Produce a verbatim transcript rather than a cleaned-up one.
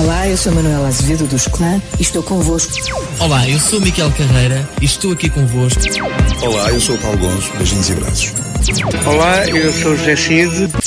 Olá, eu sou Manuela Azevedo dos Clã e estou convosco. Olá, eu sou Miquel Carreira e estou aqui convosco. Olá, eu sou o Paulo Gonçalves, beijinhos e abraços. Olá, eu sou o José Cid.